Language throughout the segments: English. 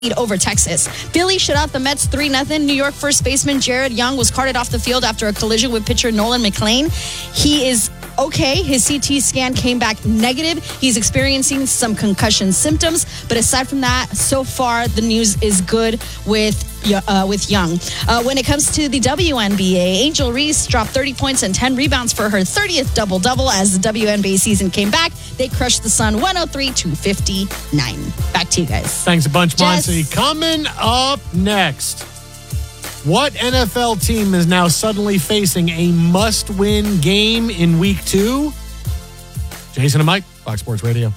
over Texas. Philly shut out the Mets 3-0. New York first baseman Jared Young was carted off the field after a collision with pitcher Nolan McLean. He is okay. His CT scan came back negative. He's experiencing some concussion symptoms, but aside from that, so far the news is good with Young. When it comes to the WNBA, Angel Reese dropped 30 points and 10 rebounds for her 30th double-double as the WNBA season came back. They crushed the Sun 103-59. Back to you guys. Thanks a bunch, Monty. Coming up next, what NFL team is now suddenly facing a must-win game in Week 2? Jason and Mike, Fox Sports Radio.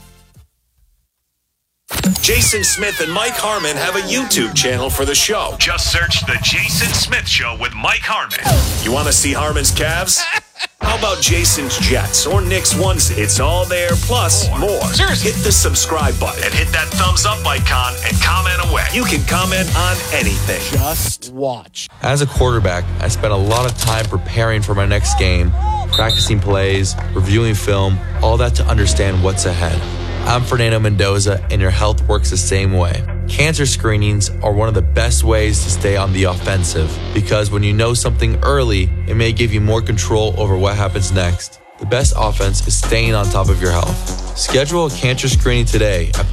Jason Smith and Mike Harmon have a YouTube channel for the show. Just search The Jason Smith Show with Mike Harmon. You want to see Harmon's Cavs? How about Jason's Jets or Nick's onesie? It's all there, plus more. Seriously. Hit the subscribe button And hit that thumbs up icon and comment away. You can comment on anything. Just watch. As a quarterback, I spent a lot of time preparing for my next game, practicing plays, reviewing film, all that to understand what's ahead. I'm Fernando Mendoza, and your health works the same way. Cancer screenings are one of the best ways to stay on the offensive because when you know something early, it may give you more control over what happens next. The best offense is staying on top of your health. Schedule a cancer screening today at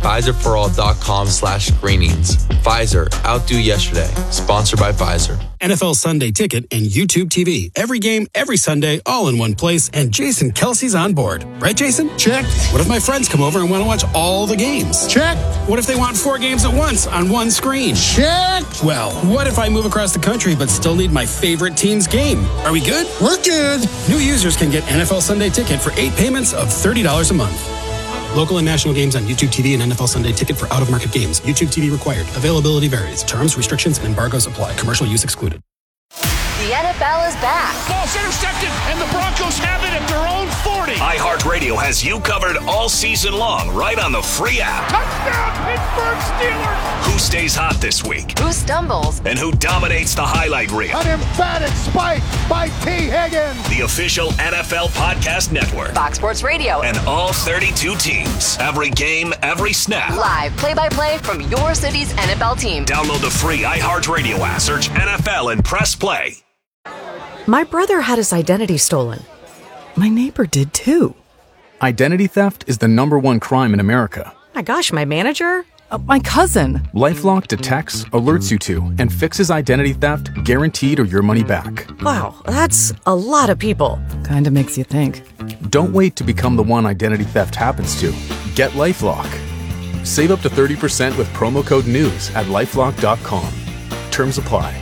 PfizerForAll.com/screenings. Pfizer, outdo yesterday. Sponsored by Pfizer. NFL Sunday Ticket and YouTube TV. Every game, every Sunday, all in one place, and Jason Kelsey's on board. Right, Jason? Check. What if my friends come over and want to watch all the games? Check. What if they want 4 games at once on one screen? Check. Well, what if I move across the country but still need my favorite team's game? Are we good? We're good. New users can get NFL Sunday Ticket for 8 payments of $30 a month. Local and national games on YouTube TV and NFL Sunday Ticket for out-of-market games. YouTube TV required. Availability varies. Terms, restrictions, and embargoes apply. Commercial use excluded. The NFL is back. Ball's intercepted, and the Broncos have it at their own 40. iHeartRadio has you covered all season long, right on the free app. Touchdown, Pittsburgh Steelers! Who stays hot this week? Who stumbles? And who dominates the highlight reel? An emphatic spike by T. Higgins. The official NFL podcast network. Fox Sports Radio. And all 32 teams. Every game, every snap. Live play-by-play from your city's NFL team. Download the free iHeartRadio app. Search NFL and press play. My brother had his identity stolen. My neighbor did too. Identity theft is the #1 crime in America. My gosh, my manager? My cousin. LifeLock detects, alerts you to, and fixes identity theft guaranteed or your money back. Wow, that's a lot of people. Kinda makes you think. Don't wait to become the one identity theft happens to. Get LifeLock. Save up to 30% with promo code NEWS at LifeLock.com. Terms apply.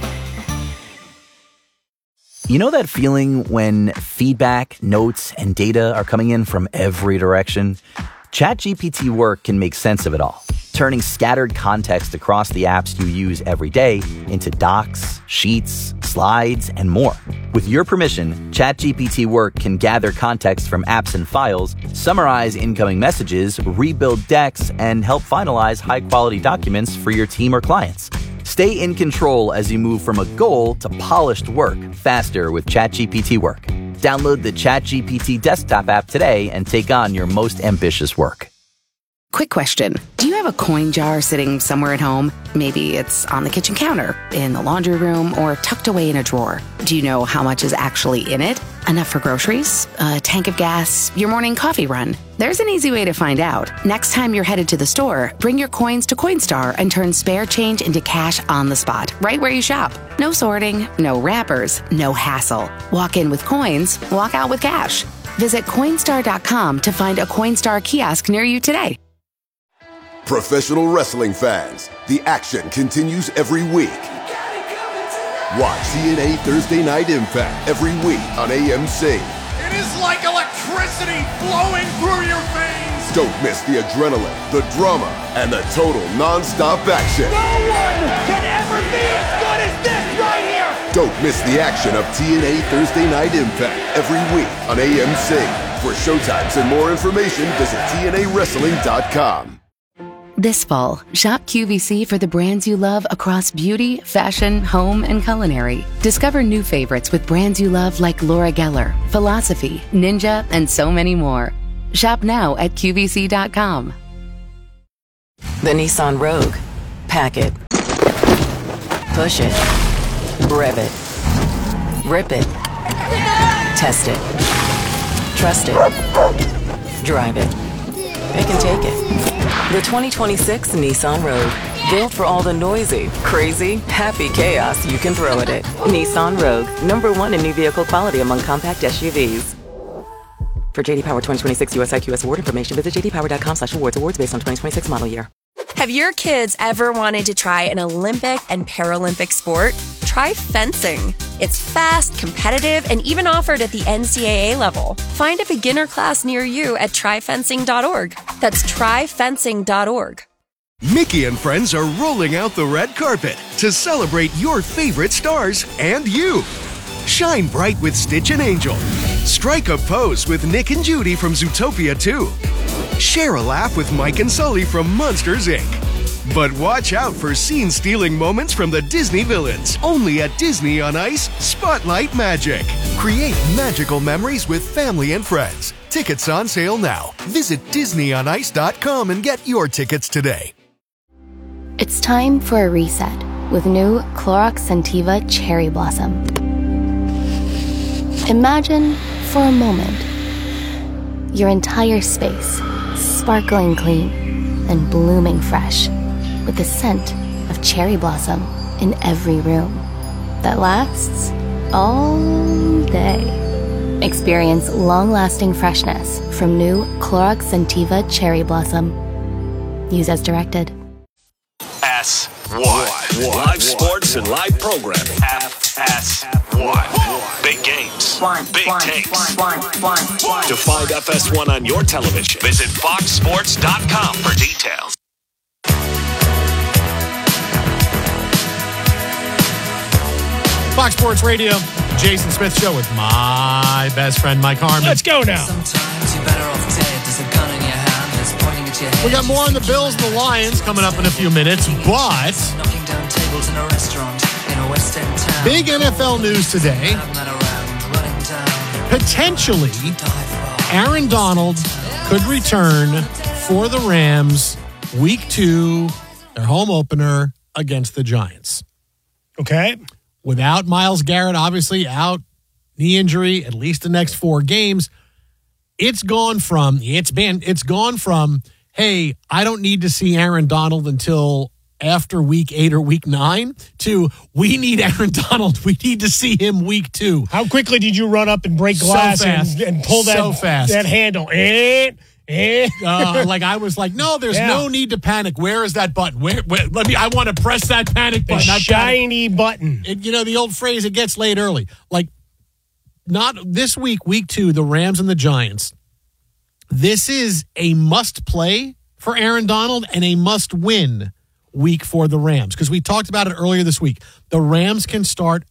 You know that feeling when feedback, notes, and data are coming in from every direction? ChatGPT Work can make sense of it all, turning scattered context across the apps you use every day into docs, sheets, slides, and more. With your permission, ChatGPT Work can gather context from apps and files, summarize incoming messages, rebuild decks, and help finalize high-quality documents for your team or clients. Stay in control as you move from a goal to polished work faster with ChatGPT Work. Download the ChatGPT desktop app today and take on your most ambitious work. Quick question. Do you have a coin jar sitting somewhere at home? Maybe it's on the kitchen counter, in the laundry room, or tucked away in a drawer. Do you know how much is actually in it? Enough for groceries? A tank of gas? Your morning coffee run? There's an easy way to find out. Next time you're headed to the store, bring your coins to Coinstar and turn spare change into cash on the spot, right where you shop. No sorting, no wrappers, no hassle. Walk in with coins, walk out with cash. Visit Coinstar.com to find a Coinstar kiosk near you today. Professional wrestling fans, the action continues every week. Watch TNA Thursday Night Impact every week on AMC. It is like electricity flowing through your veins. Don't miss the adrenaline, the drama, and the total non-stop action. No one can ever be as good as this right here. Don't miss the action of TNA Thursday Night Impact every week on AMC. For showtimes and more information, visit TNAWrestling.com. This fall, shop QVC for the brands you love across beauty, fashion, home, and culinary. Discover new favorites with brands you love like Laura Geller, Philosophy, Ninja, and so many more. Shop now at QVC.com. The Nissan Rogue. Pack it. Push it. Rev it. Rip it. Test it. Trust it. Drive it. Pick and take it. The 2026 Nissan Rogue. Built for all the noisy, crazy, happy chaos you can throw at it. Nissan Rogue. #1 in new vehicle quality among compact SUVs. For JD Power 2026 US IQS award information, visit jdpower.com/awards. Awards based on 2026 model year. Have your kids ever wanted to try an Olympic and Paralympic sport? Try fencing. It's fast, competitive, and even offered at the NCAA level. Find a beginner class near you at tryfencing.org. That's tryfencing.org. Mickey and friends are rolling out the red carpet to celebrate your favorite stars and you. Shine bright with Stitch and Angel. Strike a pose with Nick and Judy from Zootopia 2. Share a laugh with Mike and Sully from Monsters, Inc. But watch out for scene-stealing moments from the Disney villains. Only at Disney on Ice, Spotlight Magic. Create magical memories with family and friends. Tickets on sale now. Visit DisneyOnIce.com and get your tickets today. It's time for a reset with new Clorox Scentiva Cherry Blossom. Imagine, for a moment, your entire space sparkling clean and blooming fresh with the scent of cherry blossom in every room that lasts all day. Experience long-lasting freshness from new Clorox Scentiva Cherry Blossom. Use as directed. FS1. Live sports and live programming. FS1. Big games. Big takes. To find FS1 on your television, visit foxsports.com for details. Fox Sports Radio, Jason Smith Show with my best friend, Mike Harmon. Let's go now. We got more on the Bills and the Lions coming up in a few minutes, but big NFL news today. Potentially, Aaron Donald could return for the Rams week 2, their home opener against the Giants. Okay. Without Myles Garrett, obviously out, knee injury, at least the next 4 games. It's gone from, hey, I don't need to see Aaron Donald until after week 8 or week 9 to we need Aaron Donald. We need to see him week 2. How quickly did you run up and break glass and pull that handle? Like I was like, no, there's no need to panic. Where is that button? I want to press that panic button. The shiny button. The old phrase, it gets late early. Like, not this week, week 2, the Rams and the Giants. This is a must play for Aaron Donald and a must win week for the Rams. Because we talked about it earlier this week. The Rams can start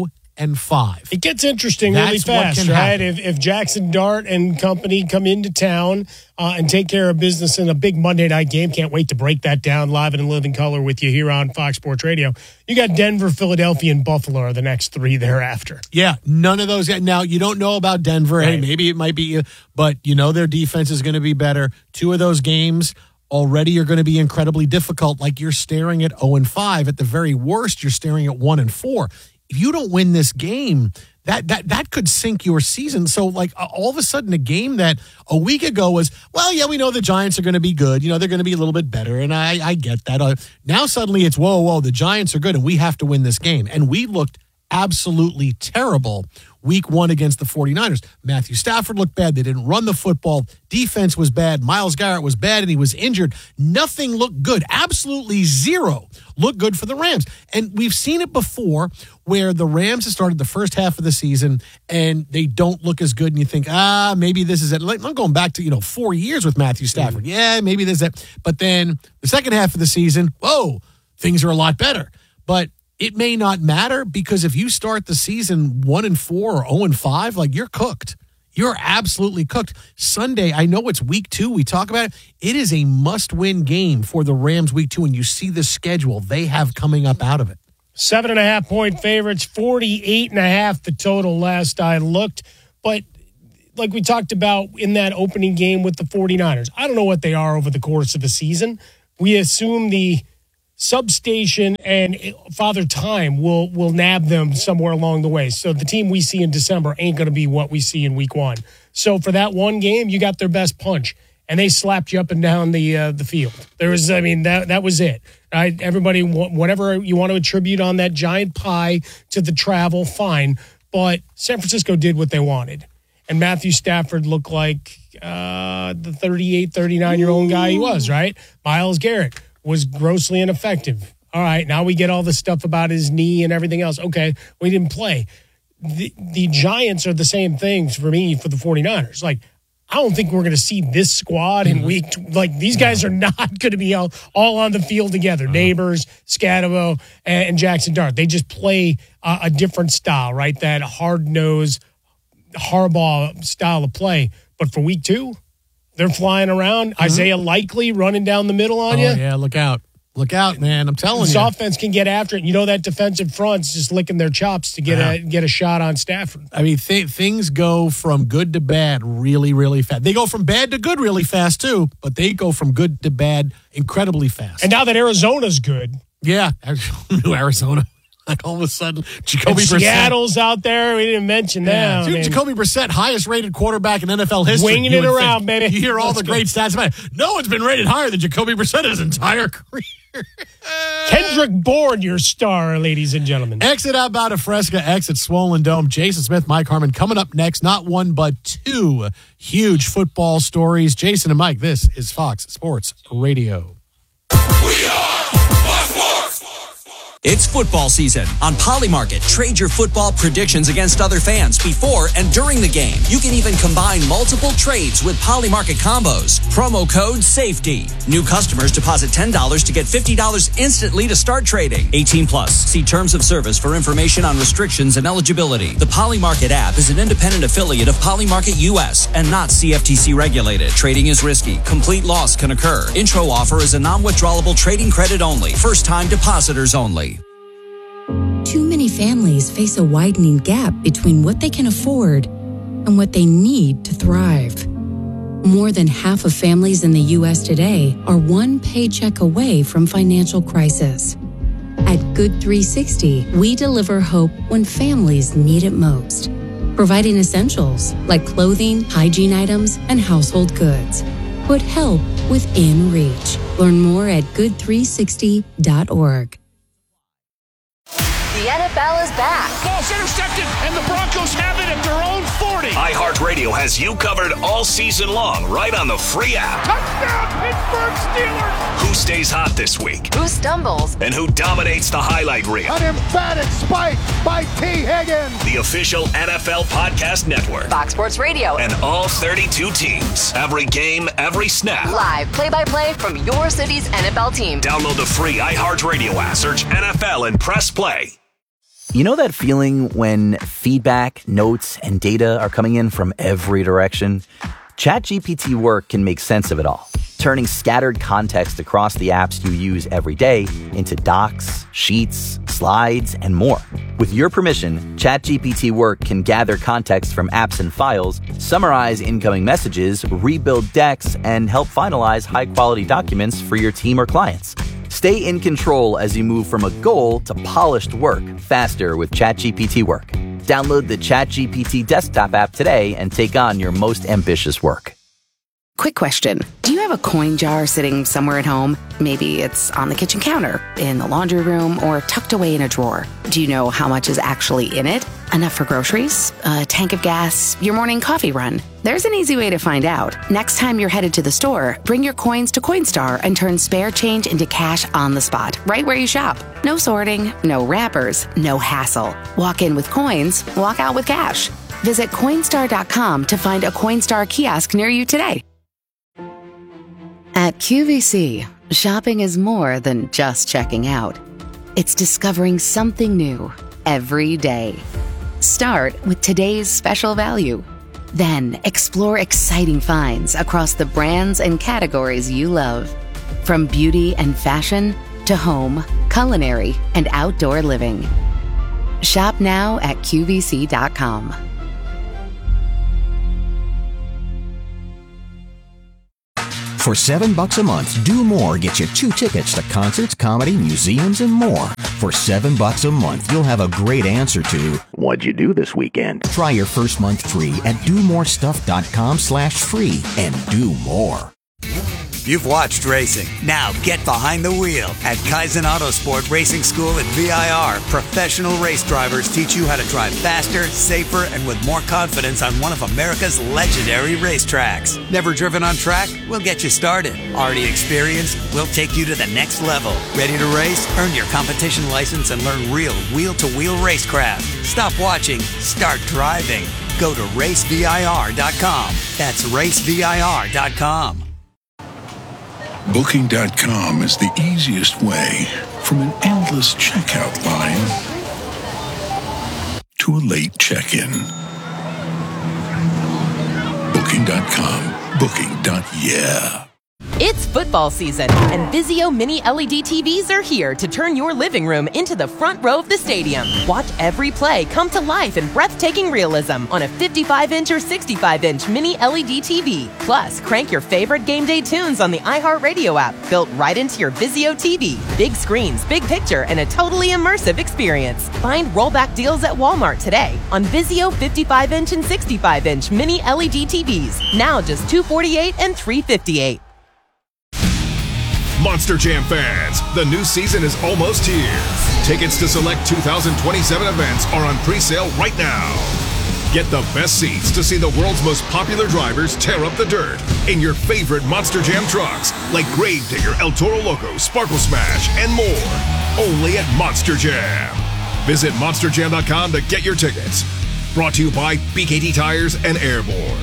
0-5. It gets interesting really fast, right? If Jackson Dart and company come into town and take care of business in a big Monday night game, can't wait to break that down live and in living color with you here on Fox Sports Radio. You got Denver, Philadelphia, and Buffalo are the next 3 thereafter. Yeah, none of those guys. Now, you don't know about Denver. Right. Hey, maybe it might be, but their defense is going to be better. 2 of those games already are going to be incredibly difficult. Like you're staring at 0-5. At the very worst, you're staring at 1-4. If you don't win this game, that could sink your season. So, like, all of a sudden, a game that a week ago was, well, yeah, we know the Giants are going to be good. They're going to be a little bit better, and I get that. Now suddenly it's, whoa, the Giants are good, and we have to win this game. And we looked absolutely terrible week 1 against the 49ers. Matthew Stafford looked bad. They didn't run the football. Defense was bad. Myles Garrett was bad, and he was injured. Nothing looked good. Absolutely zero looked good for the Rams. And we've seen it before where the Rams have started the first half of the season, and they don't look as good, and you think, maybe this is it. Like, I'm going back to, 4 years with Matthew Stafford. Yeah, maybe this is it. But then the second half of the season, whoa, things are a lot better. But it may not matter because if you start the season 1-4 or 0-5, like you're cooked. You're absolutely cooked. Sunday, I know it's week 2. We talk about it. It is a must-win game for the Rams week 2, and you see the schedule they have coming up out of it. 7.5-point favorites, 48.5 the total last I looked. But like we talked about in that opening game with the 49ers, I don't know what they are over the course of the season. We assume the substation and Father Time will nab them somewhere along the way. So the team we see in December ain't going to be what we see in week 1. So for that one game, you got their best punch, and they slapped you up and down the field. There was, that was it. Right? Everybody, whatever you want to attribute on that giant pie to the travel, fine. But San Francisco did what they wanted. And Matthew Stafford looked like the 38, 39-year-old guy he was, right? Myles Garrett was grossly ineffective. All right, now we get all the stuff about his knee and everything else. Okay, we didn't play. The Giants are the same things for me for the 49ers. Like, I don't think we're going to see this squad in week. These guys are not going to be all on the field together. Neighbors, Scatabo, and Jackson Dart. They just play a different style, right? That hard-nosed, Harbaugh style of play. But for week 2, they're flying around. Isaiah Likely running down the middle on you. Oh, yeah, look out. Look out, man. I'm telling you. This offense can get after it. You know that defensive front's just licking their chops to get a shot on Stafford. I mean, things go from good to bad really, really fast. They go from bad to good really fast, too, but they go from good to bad incredibly fast. And now that Arizona's good. Yeah, new Arizona. Like all of a sudden, Jacoby Brissett. Seattle's out there. We didn't mention that. Dude, Jacoby Brissett, highest rated quarterback in NFL history. Winging it around, baby. You hear all the great stats about it. No one's been rated higher than Jacoby Brissett his entire career. Kendrick Bourne, your star, ladies and gentlemen. Exit Outbound of Fresca, exit Swollen Dome. Jason Smith, Mike Harmon coming up next. Not one, but 2 huge football stories. Jason and Mike, this is Fox Sports Radio. We are Fox Sports. It's football season. On Polymarket, trade your football predictions against other fans before and during the game. You can even combine multiple trades with Polymarket combos. Promo code SAFETY. New customers deposit $10 to get $50 instantly to start trading. 18 plus. See terms of service for information on restrictions and eligibility. The Polymarket app is an independent affiliate of Polymarket US and not CFTC regulated. Trading is risky. Complete loss can occur. Intro offer is a non-withdrawable trading credit only. First-time depositors only. Too many families face a widening gap between what they can afford and what they need to thrive. More than half of families in the U.S. today are one paycheck away from financial crisis. At Good 360, we deliver hope when families need it most, providing essentials like clothing, hygiene items, and household goods. Put help within reach. Learn more at good360.org. The NFL is back. Ball's intercepted, and the Broncos have it at their own 40. iHeartRadio has you covered all season long right on the free app. Touchdown, Pittsburgh Steelers. Who stays hot this week? Who stumbles? And who dominates the highlight reel? An emphatic spike by T. Higgins. The official NFL podcast network. Fox Sports Radio. And all 32 teams. Every game, every snap. Live play-by-play from your city's NFL team. Download the free iHeartRadio app. Search NFL and press play. You know that feeling when feedback, notes, and data are coming in from every direction? ChatGPT Work can make sense of it all, turning scattered context across the apps you use every day into docs, sheets, slides, and more. With your permission, ChatGPT Work can gather context from apps and files, summarize incoming messages, rebuild decks, and help finalize high-quality documents for your team or clients. Stay in control as you move from a goal to polished work faster with ChatGPT Work. Download the ChatGPT desktop app today and take on your most ambitious work. Quick question. Do you have a coin jar sitting somewhere at home? Maybe it's on the kitchen counter, in the laundry room, or tucked away in a drawer. Do you know how much is actually in it? Enough for groceries? A tank of gas? Your morning coffee run? There's an easy way to find out. Next time you're headed to the store, bring your coins to Coinstar and turn spare change into cash on the spot, right where you shop. No sorting, no wrappers, no hassle. Walk in with coins, walk out with cash. Visit Coinstar.com to find a Coinstar kiosk near you today. At QVC, shopping is more than just checking out. It's discovering something new every day. Start with today's special value. Then explore exciting finds across the brands and categories you love. From beauty and fashion to home, culinary, and outdoor living. Shop now at For $7 a month, Do More gets you 2 tickets to concerts, comedy, museums, and more. For $7 a month, you'll have a great answer to, what'd you do this weekend? Try your first month free at domorestuff.com/free and do more. You've watched racing. Now get behind the wheel at Kaizen Autosport Racing School at VIR. Professional race drivers teach you how to drive faster, safer, and with more confidence on one of America's legendary racetracks. Never driven on track? We'll get you started. Already experienced? We'll take you to the next level. Ready to race? Earn your competition license and learn real wheel-to-wheel racecraft. Stop watching. Start driving. Go to racevir.com. That's racevir.com. Booking.com is the easiest way from an endless checkout line to a late check-in. Booking.com. Booking.yeah. It's football season, and Vizio Mini LED TVs are here to turn your living room into the front row of the stadium. Watch every play come to life in breathtaking realism on a 55-inch or 65-inch Mini LED TV. Plus, crank your favorite game day tunes on the iHeartRadio app, built right into your Vizio TV. Big screens, big picture, and a totally immersive experience. Find rollback deals at Walmart today on Vizio 55-inch and 65-inch Mini LED TVs. Now just $248 and $358. Monster Jam fans, the new season is almost here. Tickets to select 2027 events are on pre-sale right now. Get the best seats to see the world's most popular drivers tear up the dirt in your favorite Monster Jam trucks like Gravedigger, El Toro Loco, Sparkle Smash, and more. Only at Monster Jam. Visit monsterjam.com to get your tickets. Brought to you by BKT Tires and Airborne.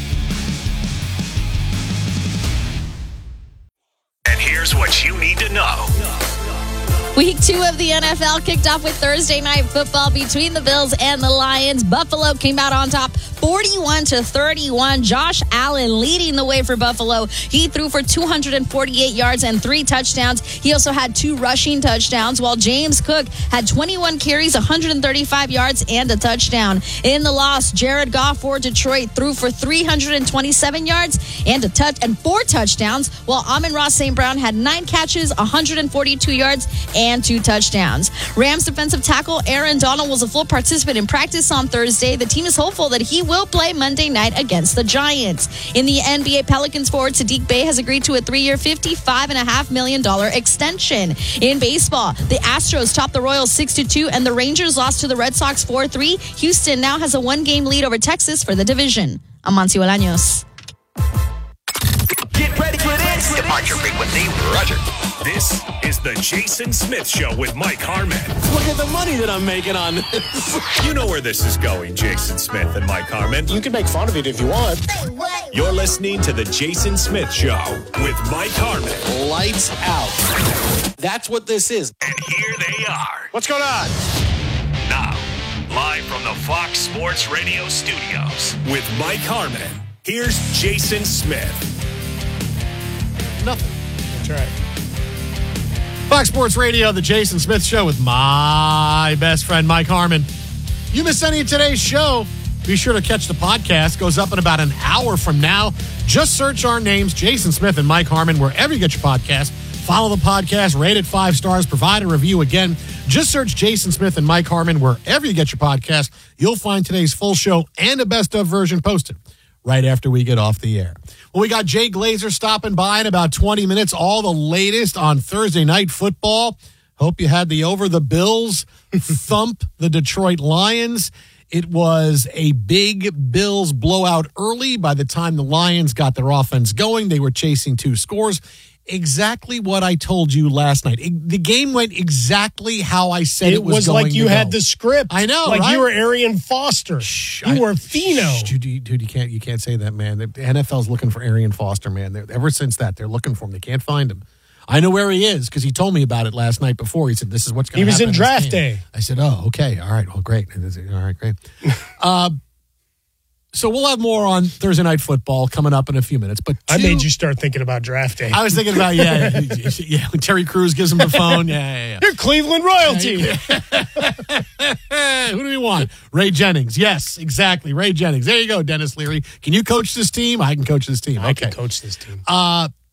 And here's what you need to know. Week 2 of the NFL kicked off with Thursday night football between the Bills and the Lions. Buffalo came out on top 41-31. Josh Allen leading the way for Buffalo. He threw for 248 yards and 3 touchdowns. He also had 2 rushing touchdowns, while James Cook had 21 carries, 135 yards, and a touchdown. In the loss, Jared Goff for Detroit threw for 327 yards and 4 touchdowns, while Amon-Ra St. Brown had 9 catches, 142 yards, and 2 touchdowns. Rams defensive tackle Aaron Donald was a full participant in practice on Thursday. The team is hopeful that he will play Monday night against the Giants. In the NBA, Pelicans forward Sadiq Bey has agreed to a 3-year, $55.5 million extension. In baseball, the Astros topped the Royals 6-2, and the Rangers lost to the Red Sox 4-3. Houston now has a 1-game lead over Texas for the division. I'm Monty Bolaños. Get ready for this. Departure frequency, Roger. This is the Jason Smith Show with Mike Harmon. Look at the money that I'm making on this. You know where this is going, Jason Smith and Mike Harmon. You can make fun of it if you want. You're listening to the Jason Smith Show with Mike Harmon. Lights out. That's what this is. And here they are. What's going on? Now, live from the Fox Sports Radio studios with Mike Harmon. Here's Jason Smith. Nothing. That's right. Fox Sports Radio, the Jason Smith Show with my best friend, Mike Harmon. You miss any of today's show, be sure to catch the podcast. Goes up in about an hour from now. Just search our names, Jason Smith and Mike Harmon, wherever you get your podcast. Follow the podcast, rate it 5 stars, provide a review. Again, just search Jason Smith and Mike Harmon wherever you get your podcast. You'll find today's full show and a best-of version posted right after we get off the air. Well, we got Jay Glazer stopping by in about 20 minutes. All the latest on Thursday night football. Hope you had the over. The Bills thump the Detroit Lions. It was a big Bills blowout early. By the time the Lions got their offense going, they were chasing 2 scores. Exactly what I told you last night. The game went exactly how I said it was going like you to had go. the script. I know, like right? You were Arian Foster. You were Fino. Dude, you can't say that, man. The NFL's looking for Arian Foster, man. Ever since that, they're looking for him. They can't find him. I know where he is because he told me about it last night before. He said, "This is what's going to happen." He was in draft day. I said, "Oh, okay, all right, well, great, all right, great." So we'll have more on Thursday Night Football coming up in a few minutes. But I made you start thinking about draft day. I was thinking about, yeah. Terry Crews gives him the phone. Yeah. You're Cleveland royalty. Who do we want? Ray Jennings. Yes, exactly. Ray Jennings. There you go, Dennis Leary. Can you coach this team? I can coach this team. I can coach this team.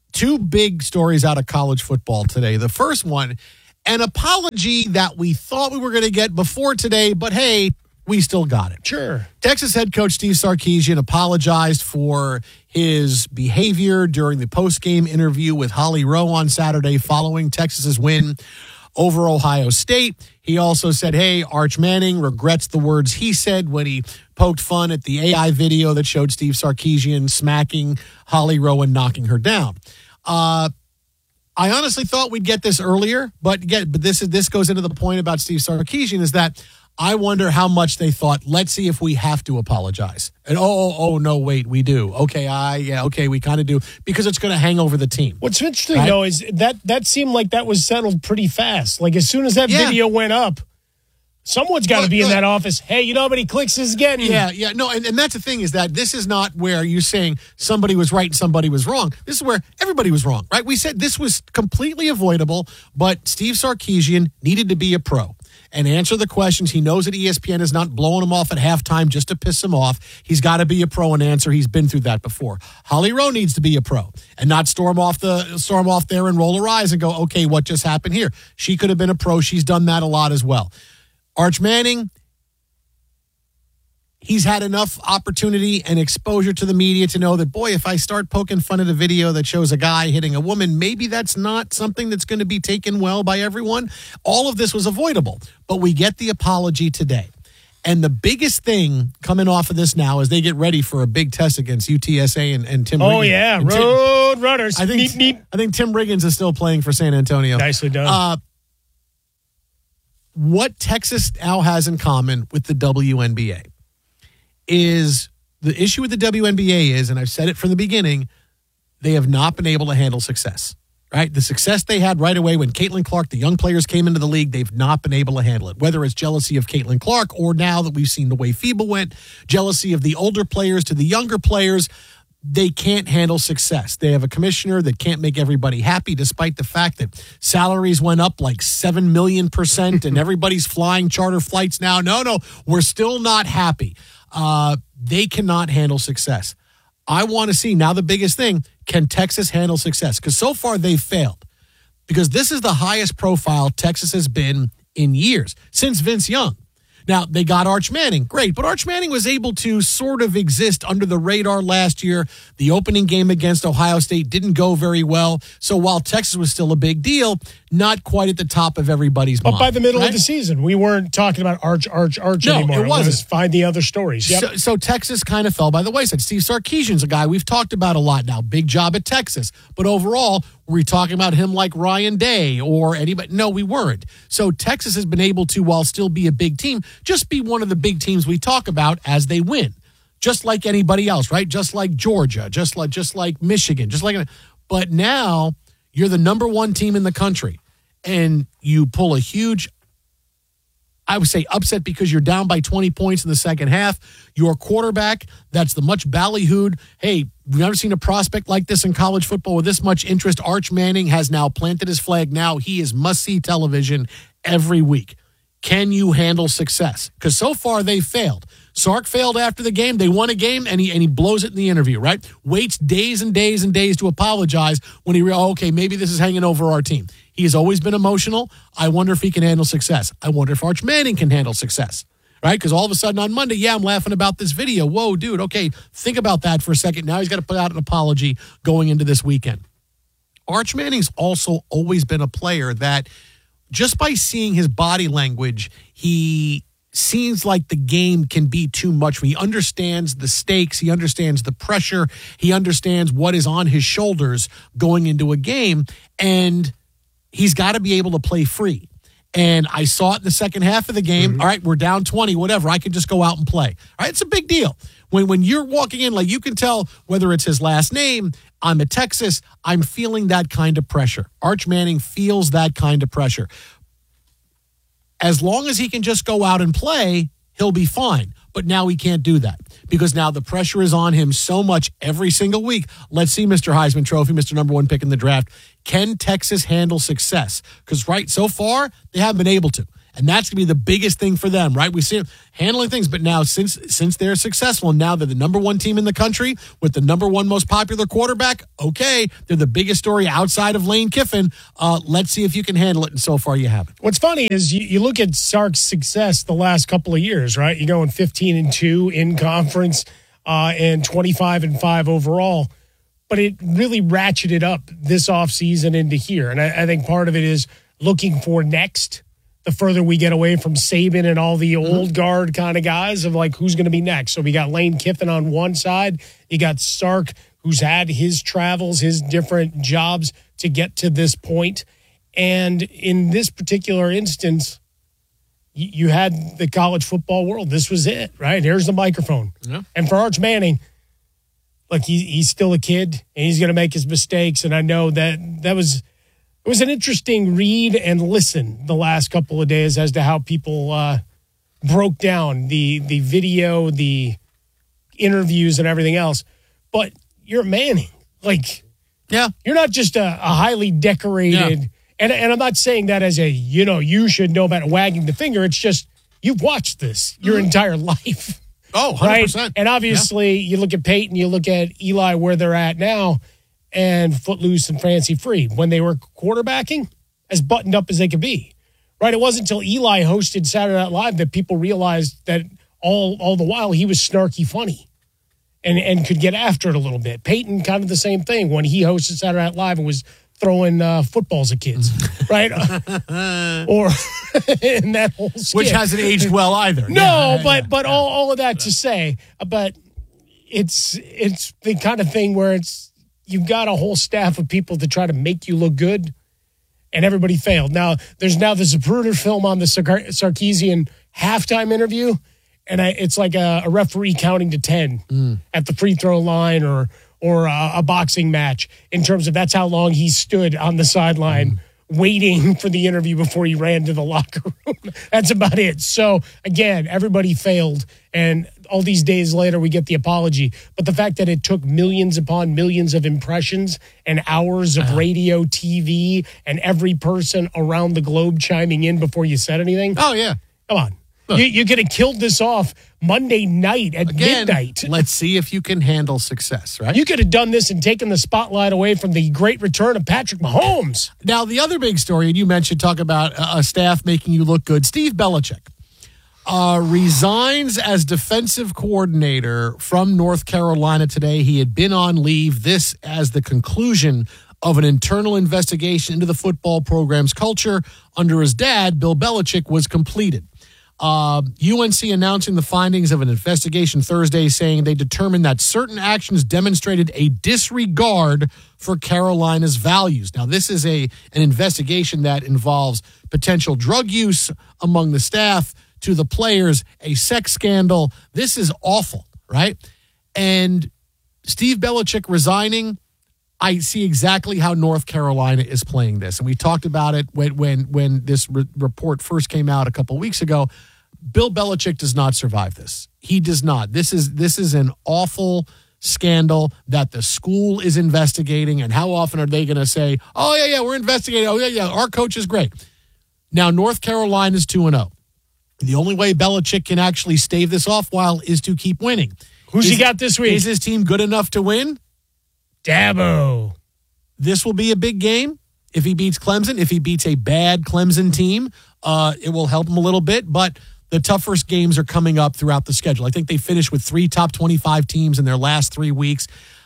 two big stories out of college football today. The first one, an apology that we thought we were going to get before today, but hey, we still got it. Sure. Texas head coach Steve Sarkisian apologized for his behavior during the post-game interview with Holly Rowe on Saturday following Texas's win over Ohio State. He also said, hey, Arch Manning regrets the words he said when he poked fun at the AI video that showed Steve Sarkisian smacking Holly Rowe and knocking her down. I honestly thought we'd get this earlier, but this goes into the point about Steve Sarkisian is that I wonder how much they thought, let's see if we have to apologize. And no, wait, we do. Okay, we kind of do, because it's going to hang over the team. What's interesting, though, is that seemed like that was settled pretty fast. Like, as soon as that video went up, someone's got to be in that office. Hey, you know how many clicks this is getting? Yeah. No, and that's the thing is that this is not where you're saying somebody was right and somebody was wrong. This is where everybody was wrong, right? We said this was completely avoidable, but Steve Sarkisian needed to be a pro and answer the questions. He knows that ESPN is not blowing him off at halftime just to piss him off. He's got to be a pro and answer. He's been through that before. Holly Rowe needs to be a pro and not storm off there and roll her eyes and go, okay, what just happened here? She could have been a pro. She's done that a lot as well. Arch Manning, he's had enough opportunity and exposure to the media to know that, boy, if I start poking fun at a video that shows a guy hitting a woman, maybe that's not something that's going to be taken well by everyone. All of this was avoidable, but we get the apology today. And the biggest thing coming off of this now is they get ready for a big test against UTSA and Tim Riggins. Oh, yeah, Road Runners. I think Tim Riggins is still playing for San Antonio. Nicely done. What Texas now has in common with the WNBA is the issue with the WNBA is, and I've said it from the beginning, they have not been able to handle success, right? The success they had right away when Caitlin Clark, the young players came into the league, they've not been able to handle it, whether it's jealousy of Caitlin Clark or now that we've seen the way FIBA went, jealousy of the older players to the younger players. They can't handle success. They have a commissioner that can't make everybody happy, despite the fact that salaries went up like 7 million% and everybody's flying charter flights now. No, we're still not happy. They cannot handle success. I want to see now the biggest thing, can Texas handle success? Because so far they've failed. Because this is the highest profile Texas has been in years, since Vince Young. Now, they got Arch Manning. Great. But Arch Manning was able to sort of exist under the radar last year. The opening game against Ohio State didn't go very well. So while Texas was still a big deal, not quite at the top of everybody's mind. But by the middle of the season, we weren't talking about Arch anymore. No, it wasn't. Find the other stories. Yep. So Texas kind of fell by the wayside. Steve Sarkisian's a guy we've talked about a lot now. Big job at Texas. But overall, were we talking about him like Ryan Day or anybody? No, we weren't. So Texas has been able to, while still be a big team, just be one of the big teams we talk about as they win. Just like anybody else, right? Just like Georgia, just like Michigan, but now you're the number one team in the country and you pull a huge, I would say, upset because you're down by 20 points in the second half. Your quarterback, that's the much ballyhooed, hey, we've never seen a prospect like this in college football with this much interest. Arch Manning has now planted his flag. Now he is must-see television every week. Can you handle success? Because so far they failed. Sark failed after the game. They won a game, and he blows it in the interview, right? Waits days and days and days to apologize when he okay, maybe this is hanging over our team. He has always been emotional. I wonder if he can handle success. I wonder if Arch Manning can handle success, right? Because all of a sudden on Monday, I'm laughing about this video. Whoa, dude, okay, think about that for a second. Now he's got to put out an apology going into this weekend. Arch Manning's also always been a player that just by seeing his body language, he seems like the game can be too much. He understands the stakes. He understands the pressure. He understands what is on his shoulders going into a game. And he's got to be able to play free. And I saw it in the second half of the game. Mm-hmm. All right, we're down 20, whatever. I can just go out and play. All right, it's a big deal. When you're walking in, like you can tell whether it's his last name, I'm at Texas, I'm feeling that kind of pressure. Arch Manning feels that kind of pressure. As long as he can just go out and play, he'll be fine. But now he can't do that because now the pressure is on him so much every single week. Let's see, Mr. Heisman Trophy, Mr. Number 1 pick in the draft. Can Texas handle success? Because so far, they haven't been able to. And that's going to be the biggest thing for them, right? We see them handling things, but now since they're successful, now they're the number one team in the country with the number one most popular quarterback, okay, they're the biggest story outside of Lane Kiffin. Let's see if you can handle it, and so far you haven't. What's funny is you look at Sark's success the last couple of years, right? You're going 15-2 in conference and 25-5 overall. But it really ratcheted up this offseason into here. And I think part of it is looking for next. The further we get away from Saban and all the old guard kind of guys of like who's going to be next. So we got Lane Kiffin on one side. You got Sark, who's had his travels, his different jobs to get to this point. And in this particular instance, you had the college football world. This was it, right? Here's the microphone. Yeah. And for Arch Manning, look, he's still a kid, and he's going to make his mistakes. And I know that it was an interesting read and listen the last couple of days as to how people broke down the video, the interviews, and everything else. But you're Manning. Like, yeah, you're not just a highly decorated. Yeah. And I'm not saying that as a, you should know about wagging the finger. It's just you've watched this your entire life. Oh, 100%. Right? And obviously, you look at Peyton, you look at Eli, where they're at now, and Footloose and Fancy Free, when they were quarterbacking, as buttoned up as they could be. Right? It wasn't until Eli hosted Saturday Night Live that people realized that all the while he was snarky funny and could get after it a little bit. Peyton, kind of the same thing when he hosted Saturday Night Live and was throwing footballs at kids, right? Or in that whole skit. Which hasn't aged well either. No, but all of that to say, but it's the kind of thing where you've got a whole staff of people to try to make you look good, and everybody failed. Now, there's the Zapruder film on the Sarkisian halftime interview, and it's like a referee counting to 10 at the free throw line or a boxing match in terms of that's how long he stood on the sideline waiting for the interview before he ran to the locker room. That's about it. So, again, everybody failed, and all these days later we get the apology. But the fact that it took millions upon millions of impressions and hours of radio, TV, and every person around the globe chiming in before you said anything. Oh, yeah. Come on. You could have killed this off Monday night at midnight. Let's see if you can handle success, right? You could have done this and taken the spotlight away from the great return of Patrick Mahomes. Now, the other big story, and you mentioned, talk about a staff making you look good. Steve Belichick resigns as defensive coordinator from North Carolina today. He had been on leave. This as the conclusion of an internal investigation into the football program's culture under his dad, Bill Belichick, was completed. UNC announcing the findings of an investigation Thursday, saying they determined that certain actions demonstrated a disregard for Carolina's values. Now, this is an investigation that involves potential drug use among the staff to the players, a sex scandal. This is awful, right? And Steve Belichick resigning, I see exactly how North Carolina is playing this. And we talked about it when this report first came out a couple of weeks ago. Bill Belichick does not survive this. He does not. This is an awful scandal that the school is investigating. And how often are they going to say, oh, yeah, we're investigating. Oh, yeah, our coach is great. Now, North Carolina's 2-0. The only way Belichick can actually stave this off is to keep winning. Who's he got this week? Is his team good enough to win? Dabo. This will be a big game if he beats Clemson. If he beats a bad Clemson team, it will help him a little bit. But the toughest games are coming up throughout the schedule. I think they finished with 3 top 25 teams in their last 3 weeks.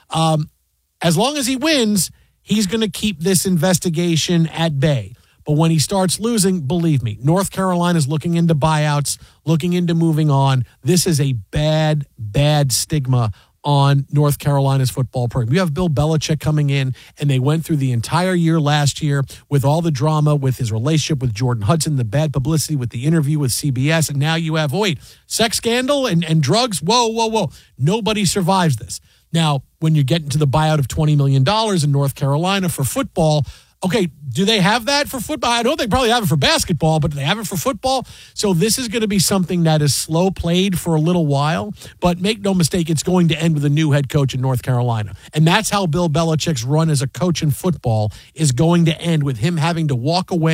As long as he wins, he's going to keep this investigation at bay. But when he starts losing, believe me, North Carolina's looking into buyouts, looking into moving on. This is a bad, bad stigma on North Carolina's football program. You have Bill Belichick coming in, and they went through the entire year last year with all the drama with his relationship with Jordan Hudson, the bad publicity with the interview with CBS, and now you have, sex scandal and drugs? Whoa. Nobody survives this. Now, when you get into the buyout of $20 million in North Carolina for football, okay, do they have that for football? I know they probably have it for basketball, but do they have it for football? So this is going to be something that is slow played for a little while, but make no mistake, it's going to end with a new head coach in North Carolina. And that's how Bill Belichick's run as a coach in football is going to end, with him having to walk away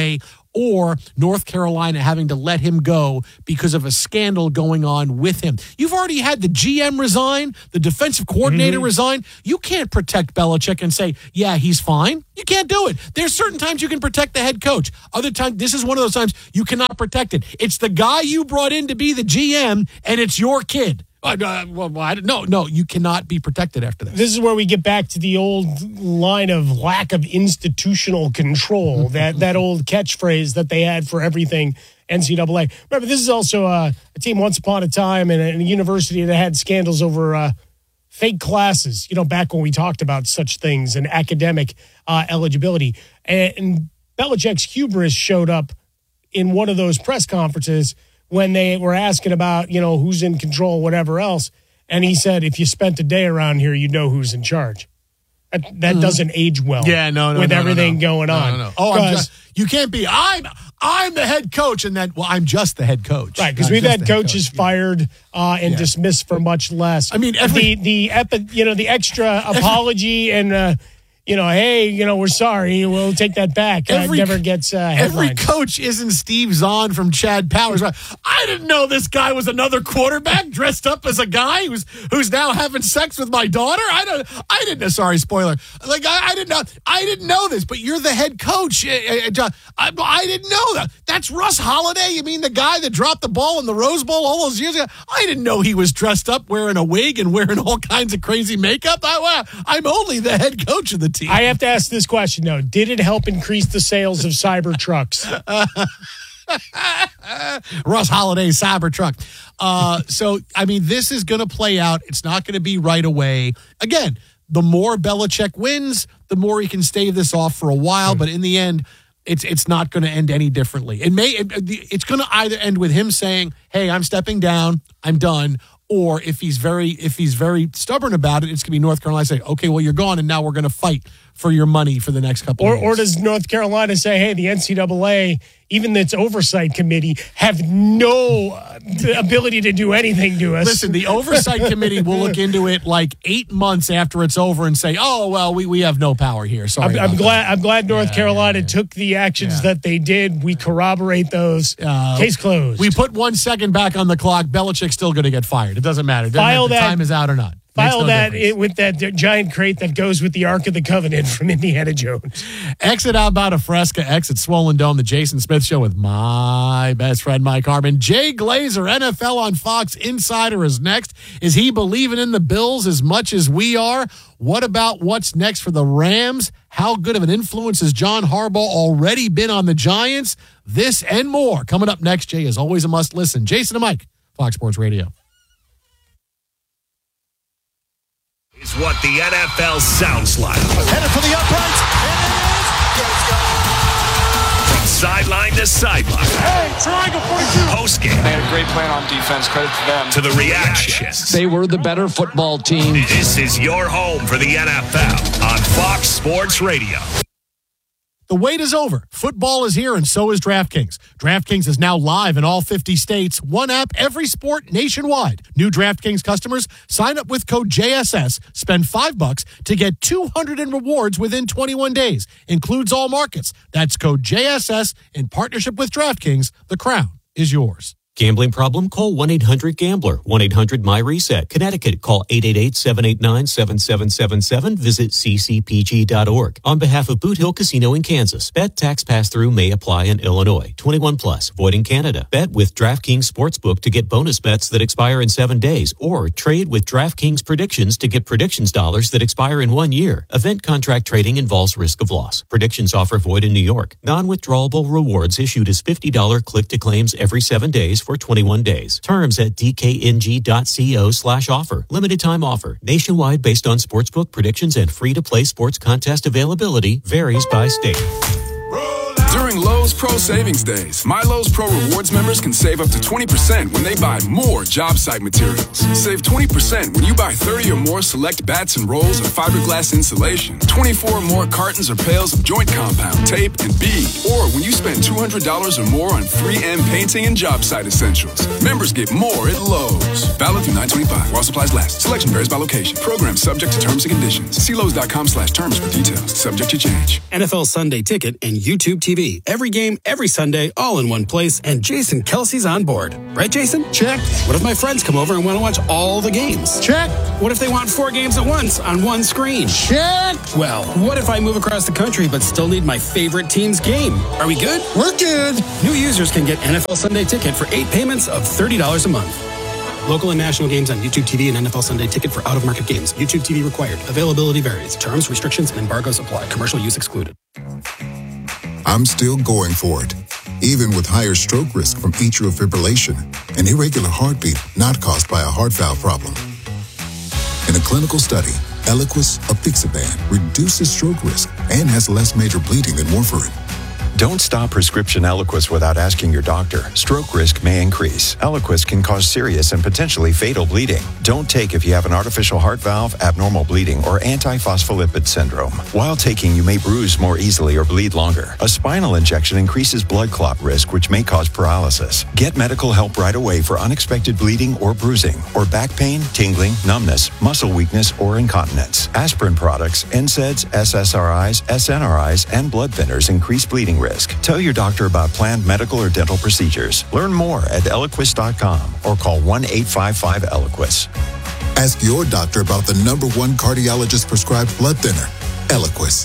or North Carolina having to let him go because of a scandal going on with him. You've already had the GM resign, the defensive coordinator resign. You can't protect Belichick and say, yeah, he's fine. You can't do it. There's certain times you can protect the head coach. Other times, this is one of those times you cannot protect it. It's the guy you brought in to be the GM, and it's your kid. No, you cannot be protected after that. This is where we get back to the old line of lack of institutional control, that old catchphrase that they had for everything NCAA. Remember, this is also a team once upon a time in a university that had scandals over fake classes, back when we talked about such things and academic eligibility. And Belichick's hubris showed up in one of those press conferences when they were asking about, who's in control, whatever else. And he said, if you spent a day around here, you'd know who's in charge. That doesn't age well. Yeah, with everything going on. No. Oh, you can't be, I'm the head coach, and then, I'm just the head coach. Right, because we've had coaches fired and dismissed for much less. I mean, the extra apology and, hey, we're sorry, we'll take that back. Never gets headlines. Every coach isn't Steve Zahn from Chad Powers. Right? I didn't know this guy was another quarterback dressed up as a guy who's now having sex with my daughter. I didn't know. Sorry, spoiler. I didn't know this, but you're the head coach, John. I didn't know that. That's Russ Holiday. You mean the guy that dropped the ball in the Rose Bowl all those years ago? I didn't know he was dressed up wearing a wig and wearing all kinds of crazy makeup. I'm only the head coach of the team. I have to ask this question, though. Did it help increase the sales of Cybertrucks? Russ Holiday's Cybertruck. This is going to play out. It's not going to be right away. Again, the more Belichick wins, the more he can stave this off for a while. But in the end, it's not going to end any differently. It's going to either end with him saying, hey, I'm stepping down, I'm done. Or if he's very stubborn about it, it's going to be North Carolina saying, okay, well, you're gone, and now we're going to fight for your money for the next couple of years. Or does North Carolina say, hey, the NCAA, even its oversight committee, have no ability to do anything to us? Listen, the oversight committee will look into it like 8 months after it's over and say, oh, well, we have no power here. Sorry. I'm glad North Carolina took the actions that they did. We corroborate those. Case closed. We put 1 second back on the clock. Belichick's still going to get fired. It doesn't matter. It doesn't matter if the time is out or not. File that with that giant crate that goes with the Ark of the Covenant from Indiana Jones. Exit Outbound of Fresca, exit Swollen Dome, the Jason Smith Show with my best friend, Mike Harmon. Jay Glazer, NFL on Fox Insider is next. Is he believing in the Bills as much as we are? What about what's next for the Rams? How good of an influence has John Harbaugh already been on the Giants? This and more coming up next. Jay is always a must listen. Jason and Mike, Fox Sports Radio. Is what the NFL sounds like. Headed for the uprights, and it is. From sideline to sideline. Hey, triangle 42. Postgame. They had a great plan on defense. Credit to them. To the reactions. They were the better football team. This is your home for the NFL on Fox Sports Radio. The wait is over. Football is here, and so is DraftKings. DraftKings is now live in all 50 states. One app, every sport, nationwide. New DraftKings customers sign up with code JSS, spend $5 to get $200 in rewards within 21 days. Includes all markets. That's code JSS in partnership with DraftKings. The crown is yours. Gambling problem? Call 1-800-GAMBLER. 1-800-MY-RESET. Connecticut, call 888-789-7777. Visit ccpg.org. On behalf of Boot Hill Casino in Kansas, bet tax pass-through may apply in Illinois. 21 plus, void in Canada. Bet with DraftKings Sportsbook to get bonus bets that expire in 7 days, or trade with DraftKings Predictions to get predictions dollars that expire in 1 year. Event contract trading involves risk of loss. Predictions offer void in New York. Non-withdrawable rewards issued as $50 click-to-claims every 7 days for 21 days. Terms at dkng.co/offer. Limited time offer. Nationwide based on sportsbook predictions and free-to-play sports contest availability. Varies by state. During Lowe's Pro Savings Days, My Lowe's Pro Rewards members can save up to 20% when they buy more job site materials. Save 20% when you buy 30 or more select bats and rolls of fiberglass insulation, 24 or more cartons or pails of joint compound, tape, and bead, or when you spend $200 or more on 3M painting and job site essentials. Members get more at Lowe's. Valid through 9/25 while supplies last. Selection varies by location. Program subject to terms and conditions. See Lowe's.com/terms for details. Subject to change. NFL Sunday Ticket and YouTube TV. Every game game every Sunday, all in one place, and Jason Kelsey's on board. Right, Jason? Check. What if my friends come over and want to watch all the games? Check. What if they want 4 games at once on one screen? Check. Well, what if I move across the country but still need my favorite team's game? Are we good? We're good. New users can get NFL Sunday Ticket for 8 payments of $30 a month. Local and national games on YouTube TV and NFL Sunday Ticket for out-of-market games. YouTube TV required. Availability varies. Terms, restrictions, and embargoes apply. Commercial use excluded. I'm still going for it, even with higher stroke risk from atrial fibrillation, an irregular heartbeat not caused by a heart valve problem. In a clinical study, Eliquis apixaban reduces stroke risk and has less major bleeding than warfarin. Don't stop prescription Eliquis without asking your doctor. Stroke risk may increase. Eliquis can cause serious and potentially fatal bleeding. Don't take if you have an artificial heart valve, abnormal bleeding, or antiphospholipid syndrome. While taking, you may bruise more easily or bleed longer. A spinal injection increases blood clot risk, which may cause paralysis. Get medical help right away for unexpected bleeding or bruising, or back pain, tingling, numbness, muscle weakness, or incontinence. Aspirin products, NSAIDs, SSRIs, SNRIs, and blood thinners increase bleeding risk. Tell your doctor about planned medical or dental procedures. Learn more at Eliquis.com or call 1-855-ELIQUIS. Ask your doctor about the #1 cardiologist prescribed blood thinner, Eliquis.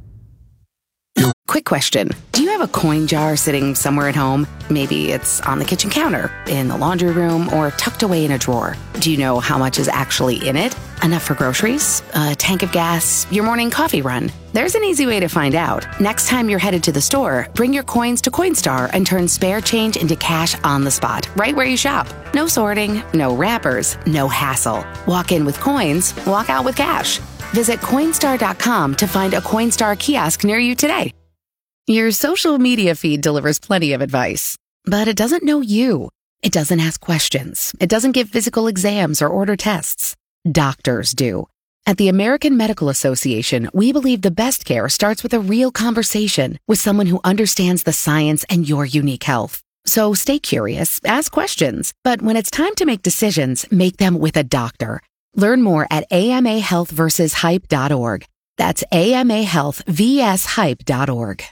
Quick question. Do you have a coin jar sitting somewhere at home? Maybe it's on the kitchen counter, in the laundry room, or tucked away in a drawer. Do you know how much is actually in it? Enough for groceries? A tank of gas? Your morning coffee run? There's an easy way to find out. Next time you're headed to the store, bring your coins to Coinstar and turn spare change into cash on the spot, right where you shop. No sorting, no wrappers, no hassle. Walk in with coins, walk out with cash. Visit Coinstar.com to find a Coinstar kiosk near you today. Your social media feed delivers plenty of advice, but it doesn't know you. It doesn't ask questions. It doesn't give physical exams or order tests. Doctors do. At the American Medical Association, we believe the best care starts with a real conversation with someone who understands the science and your unique health. So stay curious, ask questions, but when it's time to make decisions, make them with a doctor. Learn more at amahealthversushype.org. That's amahealthvshype.org.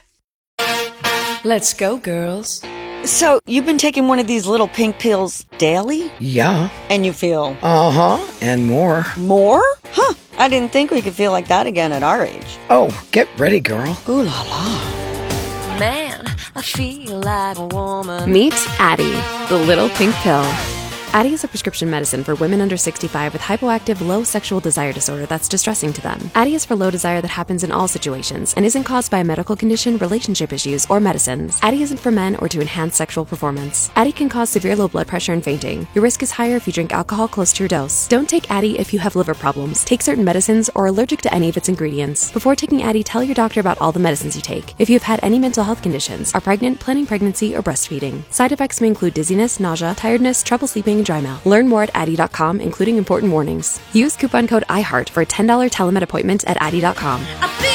Let's go, girls. So, you've been taking one of these little pink pills daily? Yeah. And you feel? Uh-huh, and more. More? Huh, I didn't think we could feel like that again at our age. Oh, get ready, girl. Ooh la la. Man, I feel like a woman. Meet Addyi, the little pink pill. Addyi is a prescription medicine for women under 65 with hypoactive low sexual desire disorder that's distressing to them. Addyi is for low desire that happens in all situations and isn't caused by a medical condition, relationship issues, or medicines. Addyi isn't for men or to enhance sexual performance. Addyi can cause severe low blood pressure and fainting. Your risk is higher if you drink alcohol close to your dose. Don't take Addyi if you have liver problems, take certain medicines, or are allergic to any of its ingredients. Before taking Addyi, tell your doctor about all the medicines you take. If you have had any mental health conditions, are pregnant, planning pregnancy, or breastfeeding. Side effects may include dizziness, nausea, tiredness, trouble sleeping, and dry mouth. Learn more at Addyi.com, including important warnings. Use coupon code IHEART for a $10 telemed appointment at Addyi.com.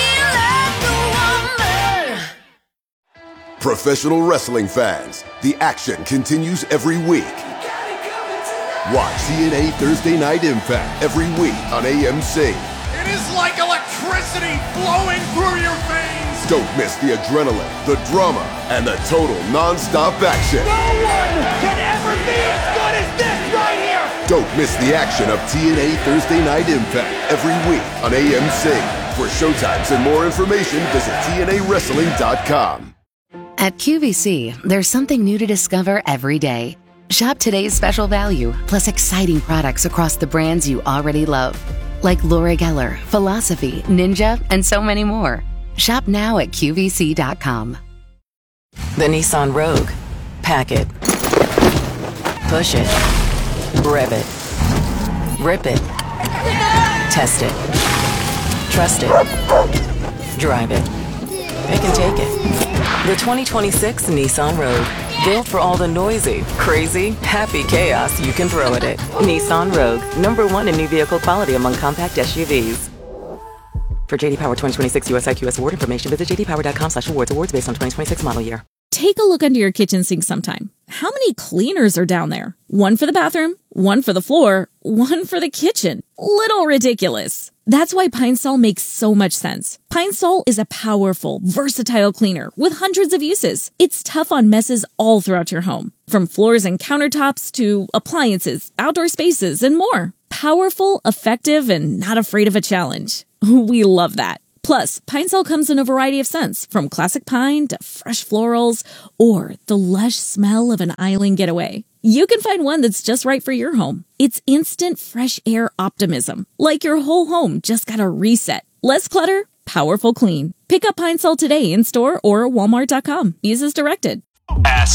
Professional wrestling fans, the action continues every week. Watch TNA Thursday Night Impact every week on AMC. It is like electricity flowing through your veins. Don't miss the adrenaline, the drama, and the total non-stop action. No one can ever be as good as this right here. Don't miss the action of TNA Thursday Night Impact every week on AMC. For showtimes and more information, visit TNAWrestling.com. At QVC, there's something new to discover every day. Shop today's special value, plus exciting products across the brands you already love. Like Laura Geller, Philosophy, Ninja, and so many more. Shop now at QVC.com. The Nissan Rogue. Pack it. Push it. Rev it. Rip it. Test it. Trust it. Drive it. It can take it. The 2026 Nissan Rogue. Built for all the noisy, crazy, happy chaos you can throw at it. Nissan Rogue. #1 in new vehicle quality among compact SUVs. For JD Power 2026 US IQS award information, visit jdpower.com/awards. Awards based on 2026 model year. Take a look under your kitchen sink sometime. How many cleaners are down there? One for the bathroom, one for the floor, one for the kitchen. Little ridiculous. That's why Pine Sol makes so much sense. Pine Sol is a powerful, versatile cleaner with hundreds of uses. It's tough on messes all throughout your home, from floors and countertops to appliances, outdoor spaces, and more. Powerful, effective, and not afraid of a challenge. We love that. Plus, Pine Sol comes in a variety of scents, from classic pine to fresh florals, or the lush smell of an island getaway. You can find one that's just right for your home. It's instant fresh air optimism, like your whole home just got a reset. Less clutter, powerful clean. Pick up Pine Sol today in store or Walmart.com. Use as directed. Ask